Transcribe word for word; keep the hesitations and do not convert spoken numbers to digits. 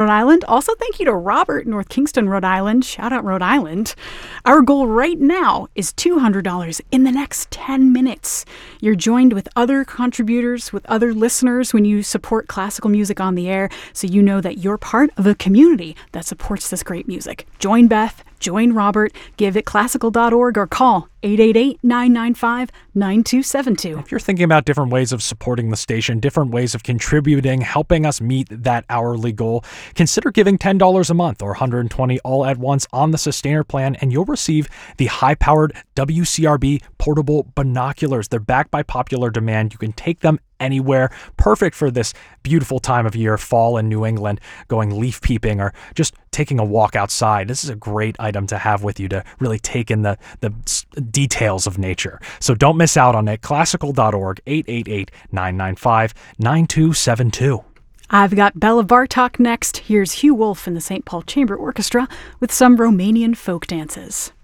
Island. Also, thank you to Robert, North Kingston, Rhode Island. Shout out Rhode Island. Our goal right now is two hundred dollars in the next ten minutes. You're joined with other contributors, with other listeners when you support classical music on the air, so you know that you're part of a community that supports this great music. Join Beth, join Robert, give at classical dot org or call eight eight eight, nine nine five, nine two seven two. If you're thinking about different ways of supporting the station, different ways of contributing, helping us meet that hourly goal, consider giving ten dollars a month or one hundred twenty dollars all at once on the Sustainer plan, and you'll receive the high-powered W C R B portable binoculars. They're backed by popular demand. You can take them anywhere. Perfect for this beautiful time of year, fall in New England, going leaf peeping or just taking a walk outside. This is a great item to have with you to really take in the, the details of nature. So don't miss out on it. classical dot org, eight eight eight, nine nine five, nine two seven two. I've got Bella Bartok next. Here's Hugh Wolf and the Saint Paul Chamber Orchestra with some Romanian folk dances.